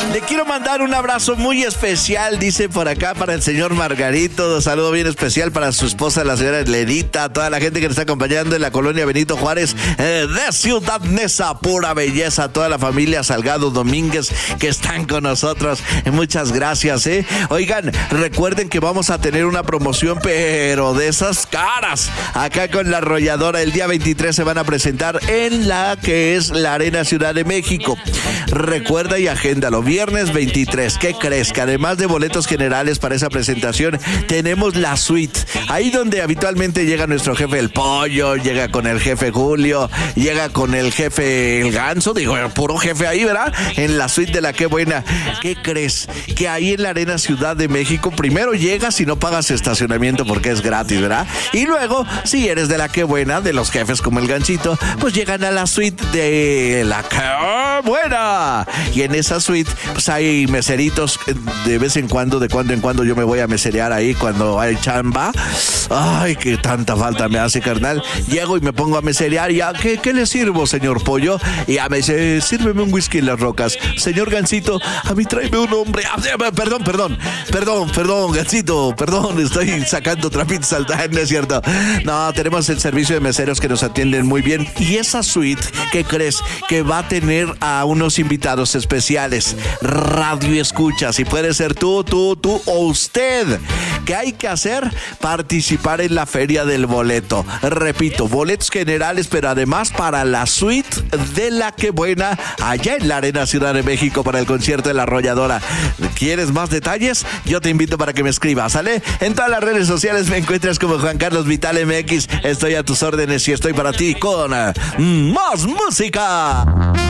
Le quiero mandar un abrazo muy especial, dice por acá, para el señor Margarito. Un saludo bien especial para su esposa, la señora Lerita, toda la gente que nos está acompañando en la colonia Benito Juárez de Ciudad Neza, pura belleza, toda la familia Salgado Domínguez que están con nosotros. Muchas gracias, Oigan, recuerden que vamos a tener una promoción, pero de esas caras, acá con La Arrolladora. El día 23 se van a presentar en la que es la Arena Ciudad de México. Recuerda y agéndalo, viernes 23. ¿Qué crees? Que además de boletos generales para esa presentación, tenemos la suite. Ahí donde habitualmente llega nuestro jefe el Pollo, llega con el jefe Julio, llega con el jefe el Ganso, digo, el puro jefe ahí, ¿verdad? En la suite de la Qué Buena. ¿Qué crees? Que ahí en la Arena Ciudad de México, primero llegas y no pagas estacionamiento porque es gratis, ¿verdad? Y luego, si eres de la Qué Buena, de los jefes como el Ganchito, pues llegan a la suite de la Qué Buena. Y en esa suite, pues hay meseritos. De vez en cuando, de cuando en cuando yo me voy a meserear ahí cuando hay chamba. Ay, qué tanta falta me hace, carnal. Llego y me pongo a meserear. Ya, ¿qué le sirvo, señor Pollo? Y ya me dice, sírveme un whisky en las rocas. Señor Gansito, a mí tráeme un hombre. Perdón, Gansito, perdón, estoy sacando trapitos al tal, ¿no es cierto? No, tenemos el servicio de meseros que nos atienden muy bien. Y esa suite, ¿qué crees? Que va a tener a unos invitados especiales, radio escuchas, y puede ser tú o usted. ¿Qué hay que hacer? Participar en la feria del boleto. Repito, boletos generales, pero además para la suite de la Qué Buena, allá en la Arena Ciudad de México para el concierto de La Arrolladora. ¿Quieres más detalles? Yo te invito para que me escribas, ¿sale? En todas las redes sociales me encuentras como Juan Carlos Vital MX. Estoy a tus órdenes y estoy para ti con más música.